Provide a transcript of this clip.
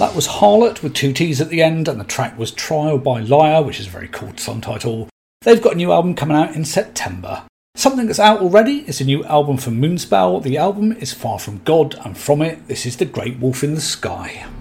That was Harlot with 2 T's at the end, and the track was Trial by Liar, which is a very cool song title. They've got a new album coming out in September. Something that's out already is a new album from Moonspell. The album is Far From God, and from it, this is The Great Wolf in the Sky.